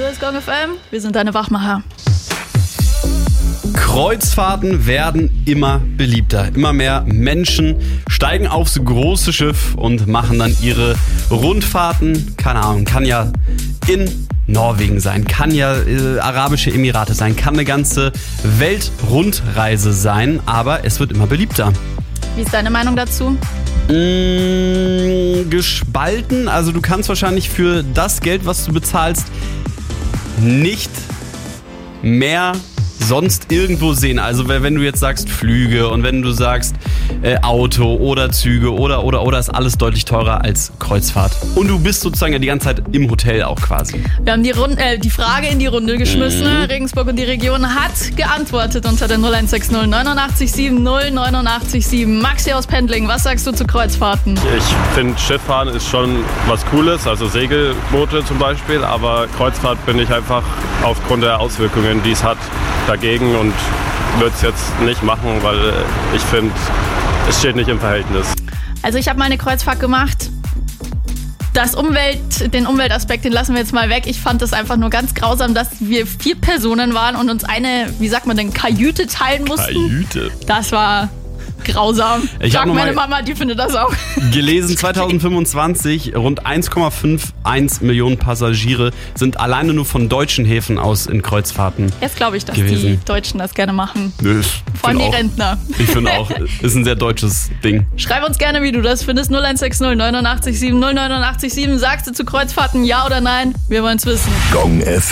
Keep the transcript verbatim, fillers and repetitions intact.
Hier ist Gong F M, wir sind deine Wachmacher. Kreuzfahrten werden immer beliebter. Immer mehr Menschen steigen aufs große Schiff und machen dann ihre Rundfahrten. Keine Ahnung, kann ja in Norwegen sein, kann ja äh, Arabische Emirate sein, kann eine ganze Weltrundreise sein, aber es wird immer beliebter. Wie ist deine Meinung dazu? Mmh, gespalten. Also du kannst wahrscheinlich für das Geld, was du bezahlst, nicht mehr sonst irgendwo sehen. Also wenn du jetzt sagst Flüge und wenn du sagst äh, Auto oder Züge oder oder oder ist alles deutlich teurer als Kreuzfahrt. Und du bist sozusagen ja die ganze Zeit im Hotel auch quasi. Wir haben die, Rund- äh, die Frage in die Runde geschmissen. Mhm. Regensburg und die Region hat geantwortet unter der null eins sechs null neunundachtzig sieben null neunundachtzig sieben. Maxi aus Pendling, was sagst du zu Kreuzfahrten? Ich finde, Schifffahren ist schon was Cooles, also Segelboote zum Beispiel, aber Kreuzfahrt bin ich einfach aufgrund der Auswirkungen, die es hat, dagegen und würde es jetzt nicht machen, weil ich finde, es steht nicht im Verhältnis. Also ich habe mal eine Kreuzfahrt gemacht. Das Umwelt, den Umweltaspekt, den lassen wir jetzt mal weg. Ich fand das einfach nur ganz grausam, dass wir vier Personen waren und uns eine, wie sagt man denn, Kajüte teilen mussten. Kajüte? Das war grausam. Ich Sag habe meine Mama, die findet das auch. Gelesen, zwanzig fünfundzwanzig rund eins Komma einundfünfzig Millionen Passagiere sind alleine nur von deutschen Häfen aus in Kreuzfahrten. Jetzt glaube ich, dass gewesen. die Deutschen das gerne machen. Nö, Vor allem die auch, Rentner. Ich finde auch, ist ein sehr deutsches Ding. Schreib uns gerne, wie du das findest. null eins sechs null neunundachtzig sieben null neunundachtzig sieben. Sagst du zu Kreuzfahrten ja oder nein? Wir wollen es wissen. Gong F